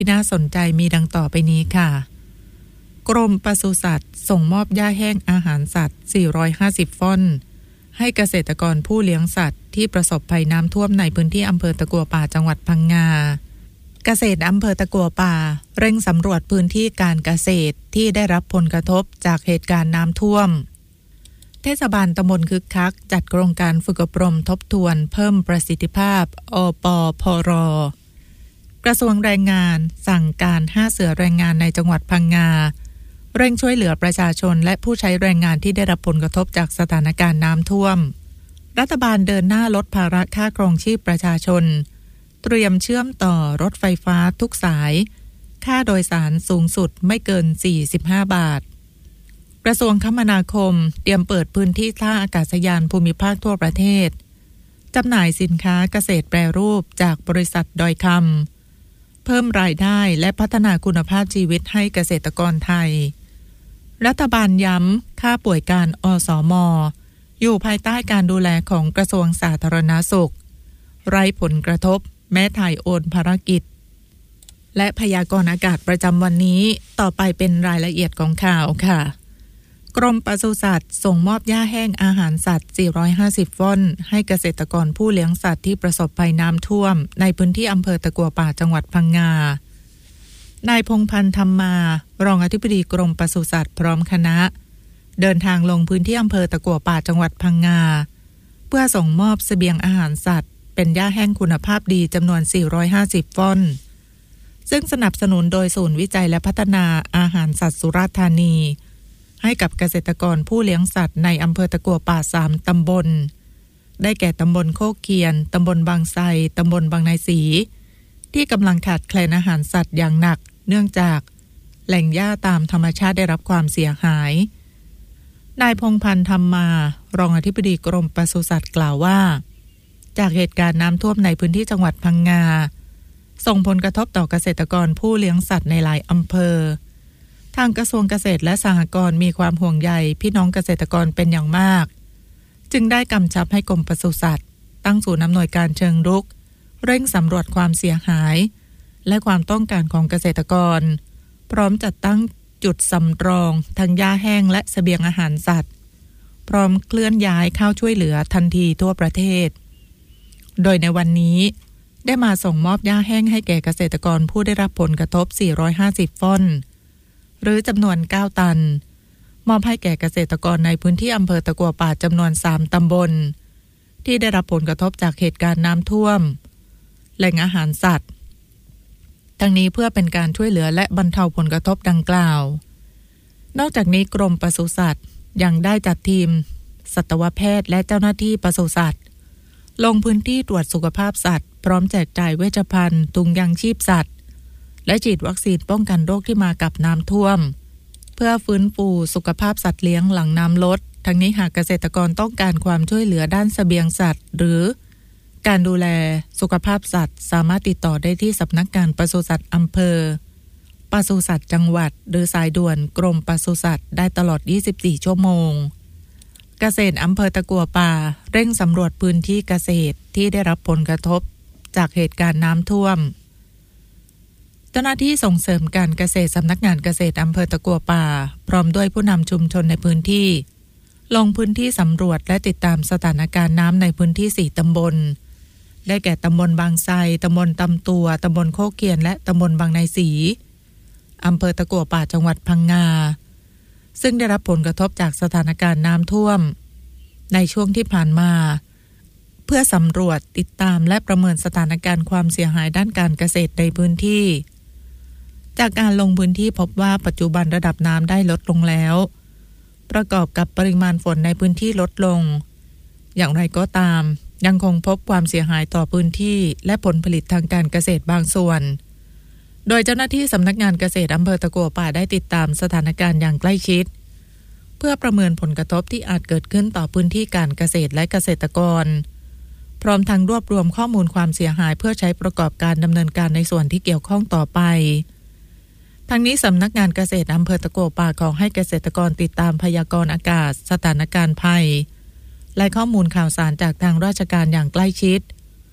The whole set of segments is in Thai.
ที่น่าสนใจมีดังต่อไปนี้ค่ะกรมปศุสัตว์ส่งมอบหญ้าแห้งอาหารสัตว์450ฟ่อนให้เกษตรกรผู้เลี้ยงสัตว์ที่ประสบภัยน้ำท่วมในพื้นที่อำเภอตะกัวป่าจังหวัดพังงาเกษตรอำเภอตะกัวป่าเร่งสำรวจพื้นที่การเกษตรที่ได้รับผลกระทบจากเหตุการณ์น้ำท่วมเทศบาลตำบลคึกคักจัดโครงการฝึกอบรมทบทวนเพิ่มประสิทธิภาพอปพร.กระทรวงแรงงานสั่งการ5เสือแรงงานในจังหวัดพังงาเร่งช่วยเหลือประชาชนและผู้ใช้แรงงานที่ได้รับผลกระทบจากสถานการณ์น้ำท่วมรัฐบาลเดินหน้าลดภาระค่าครองชีพประชาชนเตรียมเชื่อมต่อรถไฟฟ้าทุกสายค่าโดยสารสูงสุดไม่เกิน45 บาทกระทรวงคมนาคมเตรียมเปิดพื้นที่ท่าอากาศยานภูมิภาคทั่วประเทศจำหน่ายสินค้าเกษตรแปรรูปจากบริษัทดอยคำเพิ่มรายได้และพัฒนาคุณภาพชีวิตให้เกษตรกรไทยรัฐบาลย้ำค่าป่วยการอสม.อยู่ภายใต้การดูแลของกระทรวงสาธารณสุขไร้ผลกระทบแม้ถ่ายโอนภารกิจและพยากรณ์อากาศประจำวันนี้ต่อไปเป็นรายละเอียดของข่าวค่ะกรมปศุสัตว์ส่งมอบหญ้าแห้งอาหารสัตว์450ฟ่อนให้เกษตรกรผู้เลี้ยงสัตว์ที่ประสบภัยน้ำท่วมในพื้นที่อำเภอตะกัวป่าจังหวัดพังงานายพงษ์พันธ์ธรรมารองอธิบดีกรมปศุสัตว์พร้อมคณะเดินทางลงพื้นที่อำเภอตะกัวป่าจังหวัดพังงาเพื่อส่งมอบเสบียงอาหารสัตว์เป็นหญ้าแห้งคุณภาพดีจำนวน450ฟ่อนซึ่งสนับสนุนโดยศูนย์วิจัยและพัฒนาอาหารสัตว์สุราษฎร์ธานีให้กับเกษตรกรผู้เลี้ยงสัตว์ในอำเภอตะกัวป่า3ตำบลได้แก่ตำบลโคกเคียนตำบลบางไทรตำบลบางนายศรีที่กำลังขาดแคลนอาหารสัตว์อย่างหนักเนื่องจากแหล่งหญ้าตามธรรมชาติได้รับความเสียหายนายพงษ์พันธ์ธรรมารองอธิบดีกรมปศุสัตว์กล่าวว่าจากเหตุการณ์น้ำท่วมในพื้นที่จังหวัดพังงาส่งผลกระทบต่อเกษตรกรผู้เลี้ยงสัตว์ในหลายอำเภอทางกระทรวงเกษตรและสหกรณ์มีความห่วงใยพี่น้องเกษตรกรเป็นอย่างมากจึงได้กำชับให้กรมปศุสัตว์ตั้งศูนย์อำนวยการเชิงรุกเร่งสำรวจความเสียหายและความต้องการของเกษตรกรพร้อมจัดตั้งจุดสำรองทั้งหญ้าแห้งและเสบียงอาหารสัตว์พร้อมเคลื่อนย้ายเข้าช่วยเหลือทันทีทั่วประเทศโดยในวันนี้ได้มาส่งมอบหญ้าแห้งให้แก่เกษตรกรผู้ได้รับผลกระทบ450ฟ่อนหรือจำนวน9ตันมอบให้แก่เกษตรกรในพื้นที่อำเภอตะกัวป่าจำนวน3ตำบลที่ได้รับผลกระทบจากเหตุการณ์น้ำท่วมแหล่งอาหารสัตว์ทั้งนี้เพื่อเป็นการช่วยเหลือและบรรเทาผลกระทบดังกล่าวนอกจากนี้กรมปศุสัตว์ยังได้จัดทีมสัตวแพทย์และเจ้าหน้าที่ปศุสัตว์ลงพื้นที่ตรวจสุขภาพสัตว์พร้อมแจกจ่ายเวชภัณฑ์ถุงยางชีพสัตว์และฉีดวัคซีนป้องกันโรคที่มากับน้ำท่วมเพื่อฟื้นฟูสุขภาพสัตว์เลี้ยงหลังน้ำลดทั้งนี้หากเกษตรกรต้องการความช่วยเหลือด้านเสบียงสัตว์หรือการดูแลสุขภาพสัตว์สามารถติดต่อได้ที่สำนักงานปศุสัตว์อำเภอปศุสัตว์จังหวัดหรือสายด่วนกรมปศุสัตว์ได้ตลอด24ชั่วโมงเกษตรอำเภอตะกัวป่าเร่งสำรวจพื้นที่เกษตรที่ได้รับผลกระทบจากเหตุการณ์น้ำท่วมเจ้าหน้าที่ส่งเสริมการเกษตรสำนักงานเกษตรอำเภอตะกัวป่าพร้อมด้วยผู้นำชุมชนในพื้นที่ลงพื้นที่สำรวจและติดตามสถานการณ์น้ำในพื้นที่4ตำบลได้แก่ตำบลบางไทรตำบลตำตัวตำบลโคกเคียนและตำบลบางนายศรีอำเภอตะกัวป่าจังหวัดพังงาซึ่งได้รับผลกระทบจากสถานการณ์น้ำท่วมในช่วงที่ผ่านมาเพื่อสำรวจติดตามและประเมินสถานการณ์ความเสียหายด้านการเกษตรในพื้นที่จากการลงพื้นที่พบว่าปัจจุบันระดับน้ำได้ลดลงแล้วประกอบกับปริมาณฝนในพื้นที่ลดลงอย่างไรก็ตามยังคงพบความเสียหายต่อพื้นที่และผลผลิตทางการเกษตรบางส่วนโดยเจ้าหน้าที่สำนักงานเกษตรอำเภอตะกัวป่าได้ติดตามสถานการณ์อย่างใกล้ชิดเพื่อประเมินผลกระทบที่อาจเกิดขึ้นต่อพื้นที่การเกษตรและเกษตรกรพร้อมทั้งรวบรวมข้อมูลความเสียหายเพื่อใช้ประกอบการดำเนินการในส่วนที่เกี่ยวข้องต่อไปทั้งนี้สำนักงานเกษตรอำเภอตะกัวป่าขอให้เกษตรกรติดตามพยากรณ์อากาศสถานการณ์ภัยและข้อมูลข่าวสารจากทางราชการอย่างใกล้ชิดพ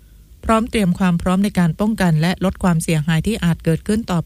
ร้อมเตรียมความพร้อมในการป้องกันและลดความเสียหายที่อาจเกิดขึ้นต่อ